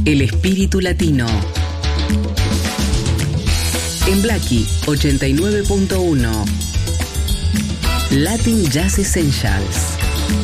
El espíritu latino. En Blackie 89.1. Latin Jazz Essentials.